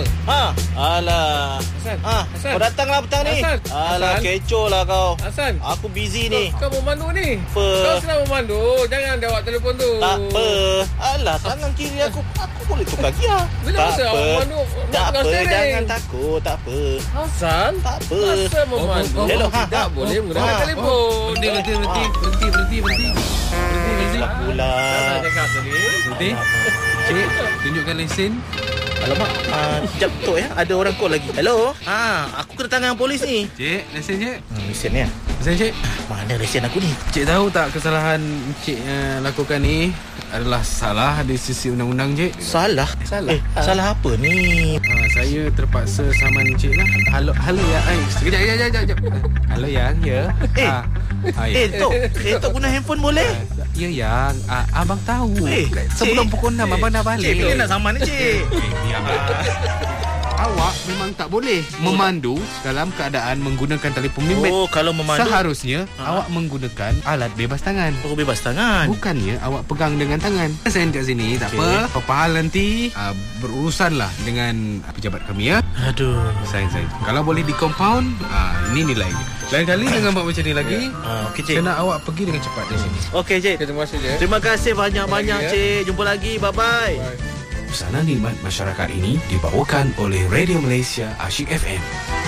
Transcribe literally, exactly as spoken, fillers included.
Hasan. Ha, alah. Hasan. Ha, Hasan. kau datanglah petang ni. Hasan. Alah, Hasan. kecoh lah kau. Hasan. Aku busy ni. Kau, kau memandu ni. Apa? Kau sedang memandu. Jangan jawab telefon tu. Tak apa. Alah, tangan kiri aku aku boleh tukar gear. Bila tak masa apa. awak memandu nak Tak pegang apa, steering? jangan takut. Tak apa. Hasan. Tak apa. Masa memandu Oh, oh, oh, Hello, ha, tidak ha. boleh menggunakan Ha. telefon. Berhenti, berhenti, berhenti, berhenti, berhenti, berhenti. Berhenti, berhenti. Salah pula. Dah cakap tadi. Berhenti. Cik, tunjukkan lesen. Alamak, uh, sekejap Tok ya. Ada orang call lagi. Hello? Ha, aku kena tangan polis ni. Cik, lesen cik. Hmm, lesen ya. Lesen cik. Mana lesen aku ni? Cik tahu tak kesalahan cik uh, lakukan ni adalah salah di sisi undang-undang cik? Salah? Salah. Eh, salah apa ni? Uh, saya terpaksa saman cik lah. Halo, halo ya. Ay, sekejap, sekejap, sekejap, sekejap. Halo yang, ya. Eh. Ah, ah, ya. Eh, Tok. Eh, Tok guna handphone boleh? Ya yang, ah, abang tahu. Eh, Sebelum cik. pukul enam abang dah balik. Cik, bila nak saman ni, Cik? Eh, biar. Awak memang tak boleh memandu dalam keadaan menggunakan telefon bimbit. Oh, kalau memandu Seharusnya Ha? awak menggunakan alat bebas tangan. aku bebas tangan. Bukannya awak pegang dengan tangan. Saya kat sini, tak Okey. apa. Apa hal nanti uh, berurusanlah dengan pejabat kami ya. Aduh. Saya saya. Kalau boleh di compound, uh, ini nilainya. Lain kali jangan buat macam ni lagi. Ah, okey, Cik. Saya nak awak pergi dengan cepat dari sini. Okey, Cik. Okay, terima kasih je. Terima kasih banyak-banyak, Terima kasih, Cik. Jumpa lagi. Bye-bye. Bye. Busana Nikmat Masyarakat ini dibawakan oleh Radio Malaysia Asyik F M.